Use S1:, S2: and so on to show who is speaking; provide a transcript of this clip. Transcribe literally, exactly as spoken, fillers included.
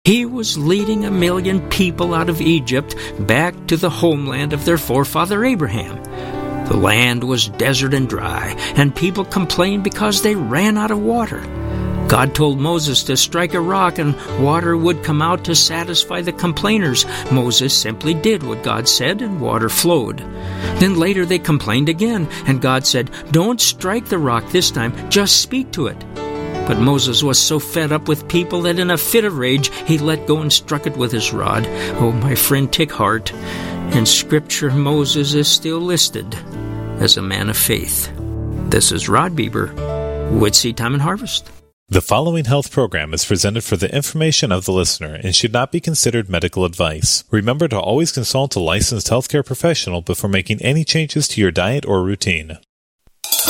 S1: He was leading a million people out of Egypt back to the homeland of their forefather Abraham. The land was desert and dry, and people complained because they ran out of water. God told Moses to strike a rock and water would come out to satisfy the complainers. Moses simply did what God said and water flowed. Then later they complained again, and God said, "Don't strike the rock this time, just speak to it." But Moses was so fed up with people that in a fit of rage he let go and struck it with his rod. Oh, my frantic heart. In Scripture, Moses is still listed as a man of faith. This is Rod Bieber with Seed Time and Harvest.
S2: The following health program is presented for the information of the listener and should not be considered medical advice. Remember to always consult a licensed healthcare professional before making any changes to your diet or routine.